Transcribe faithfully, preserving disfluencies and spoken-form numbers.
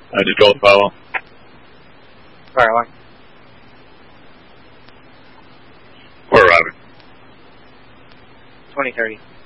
I just go with follow. Alright, line. We're arriving. twenty thirty.